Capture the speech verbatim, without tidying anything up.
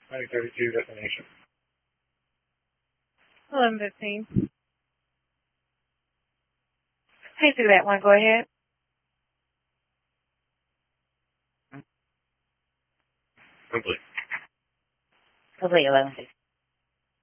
nine thirty-two destination. eleven fifteen. Hey, do that one. Go ahead. Complete. Complete eleven fifteen.